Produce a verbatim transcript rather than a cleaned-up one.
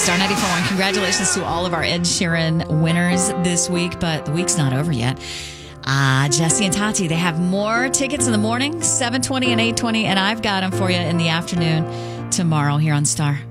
Star ninety-four point one. Congratulations to all of our Ed Sheeran winners this week, but the week's not over yet. Ah, Jesse and Tati, they have more tickets in the morning, seven twenty and eight twenty, and I've got them for you in the afternoon tomorrow here on Star.